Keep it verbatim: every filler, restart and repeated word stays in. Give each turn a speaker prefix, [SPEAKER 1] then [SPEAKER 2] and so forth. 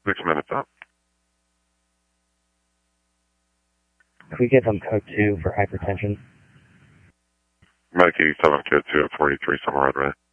[SPEAKER 1] Six minutes up.
[SPEAKER 2] Can we give them code two for hypertension?
[SPEAKER 1] Medic eighty-seven, kid two at forty-three, somewhere right.